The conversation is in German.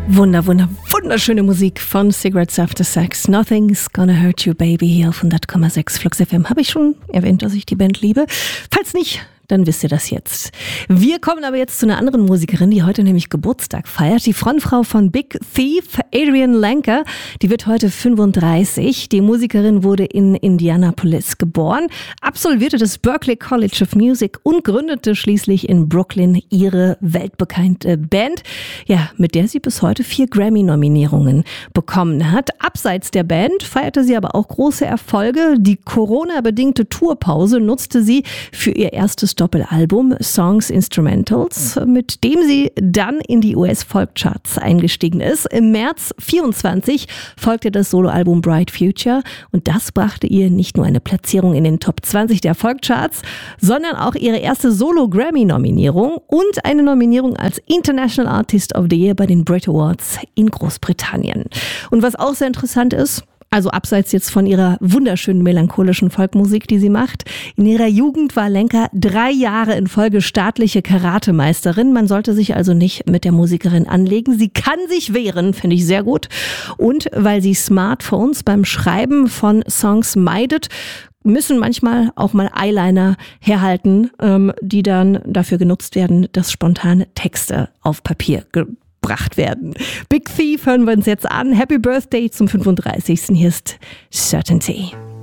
Wunderschöne Musik von Cigarettes After Sex. Nothing's Gonna Hurt You Baby hier auf 100,6 Flux FM. Habe ich schon erwähnt, dass ich die Band liebe? Falls nicht, dann wisst ihr das jetzt. Wir kommen aber jetzt zu einer anderen Musikerin, die heute nämlich Geburtstag feiert. Die Frontfrau von Big Thief, Adrienne Lenker, die wird heute 35. Die Musikerin wurde in Indianapolis geboren, absolvierte das Berklee College of Music und gründete schließlich in Brooklyn ihre weltbekannte Band, ja, mit der sie bis heute 4 Grammy-Nominierungen bekommen hat. Abseits der Band feierte sie aber auch große Erfolge. Die Corona-bedingte Tourpause nutzte sie für ihr erstes Doppelalbum Songs Instrumentals, mit dem sie dann in die US-Folkcharts eingestiegen ist. Im März 24 folgte das Soloalbum Bright Future und das brachte ihr nicht nur eine Platzierung in den Top 20 der Folkcharts, sondern auch ihre erste Solo-Grammy-Nominierung und eine Nominierung als International Artist of the Year bei den Brit Awards in Großbritannien. Und was auch sehr interessant ist, also abseits jetzt von ihrer wunderschönen melancholischen Folkmusik, die sie macht. In ihrer Jugend war Lenker 3 Jahre in Folge staatliche Karatemeisterin. Man sollte sich also nicht mit der Musikerin anlegen. Sie kann sich wehren, finde ich sehr gut. Und weil sie Smartphones beim Schreiben von Songs meidet, müssen manchmal auch mal Eyeliner herhalten, die dann dafür genutzt werden, dass spontane Texte auf Papier gebracht werden. Big Thief hören wir uns jetzt an. Happy Birthday zum 35. Hier ist Certainty.